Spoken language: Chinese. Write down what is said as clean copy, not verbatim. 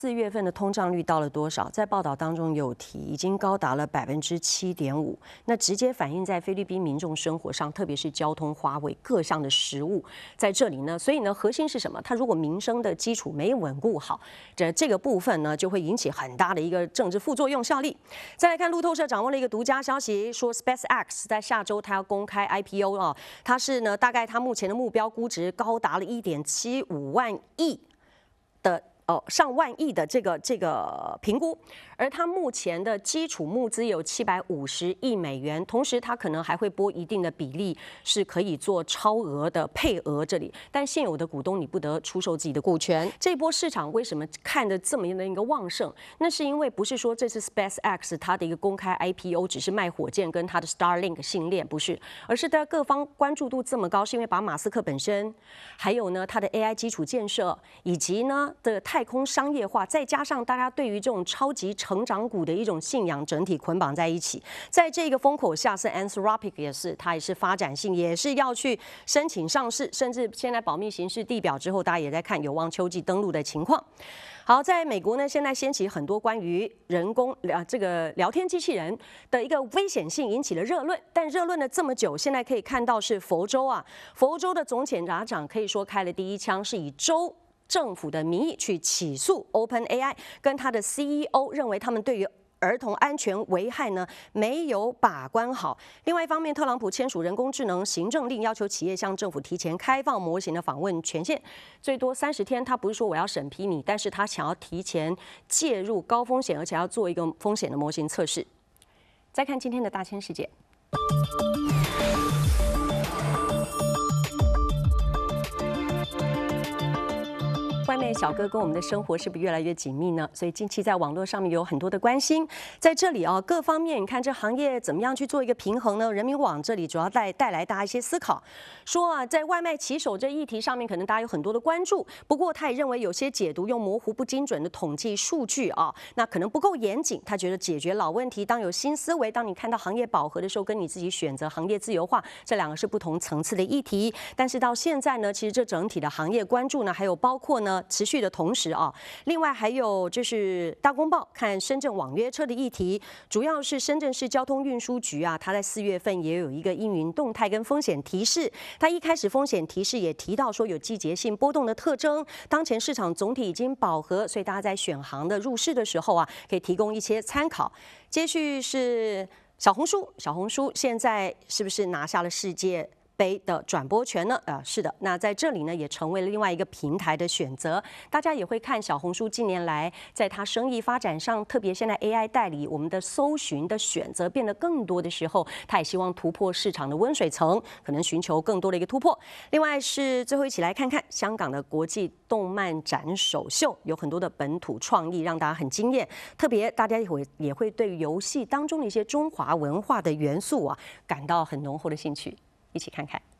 4月份的通胀率到了多少？在报道当中有提，已经高达了7.5%。那直接反映在菲律宾民众生活上，特别是交通、花卉各项的食物，在这里呢，所以呢，核心是什么？它如果民生的基础没稳固好，这个部分呢，就会引起很大的一个政治副作用效力。再来看路透社掌握了一个独家消息，说 SpaceX 在下周它要公开 IPO 啊，它是呢，大概它目前的目标估值高达了1.75万亿的。上万亿的这个评估，而它目前的基础募资有750亿美元，同时它可能还会拨一定的比例是可以做超额的配额这里，但现有的股东你不得出售自己的股权。这波市场为什么看得这么的一个旺盛？那是因为不是说这次 SpaceX 它的一个公开 IPO 只是卖火箭跟它的 Starlink 星链，不是，而是在各方关注度这么高，是因为把马斯克本身，还有呢它的 AI 基础建设，以及呢的太空商业化，再加上大家对于这种超级成长股的一种信仰，整体捆绑在一起。在这个风口下，是 Anthropic 也是，它也是发展性，也是要去申请上市，甚至现在保密形式地表之后，大家也在看有望秋季登陆的情况。好，在美国呢，现在掀起很多关于人工这个聊天机器人的一个危险性，引起了热论。但热论了这么久，现在可以看到是佛州啊，佛州的总检察长可以说开了第一枪，是以州政府的名义去起诉 OpenAI 跟他的 CEO， 认为他们对于儿童安全危害呢没有把关好。另外一方面，特朗普签署人工智能行政令，要求企业向政府提前开放模型的访问权限，最多30天。他不是说我要审批你，但是他想要提前介入高风险，而且要做一个风险的模型测试。再看今天的大千世界。外卖小哥跟我们的生活是不是越来越紧密呢？所以近期在网络上面有很多的关心，在这里啊，各方面你看这行业怎么样去做一个平衡呢？人民网这里主要带来大家一些思考，说啊，在外卖骑手这议题上面，可能大家有很多的关注，不过他也认为有些解读用模糊不精准的统计数据啊，那可能不够严谨。他觉得解决老问题，当有新思维，当你看到行业饱和的时候，跟你自己选择行业自由化，这两个是不同层次的议题。但是到现在呢，其实这整体的行业关注呢，还有包括呢。持续的同时啊，另外还有就是大公报看深圳网约车的议题，主要是深圳市交通运输局啊，它在4月份也有一个阴云动态跟风险提示。它一开始风险提示也提到说有季节性波动的特征，当前市场总体已经饱和，所以大家在选行的入市的时候啊，可以提供一些参考。接续是小红书现在是不是拿下了世界杯的转播权呢？是的，那在这里呢，也成为了另外一个平台的选择。大家也会看小红书近年来在它生意发展上，特别现在 AI 代理，我们的搜寻的选择变得更多的时候，它也希望突破市场的温水层，可能寻求更多的一个突破。另外是最后一起来看看香港的国际动漫展首秀，有很多的本土创意让大家很惊艳，特别大家也会对游戏当中的一些中华文化的元素啊感到很浓厚的兴趣。一起看看。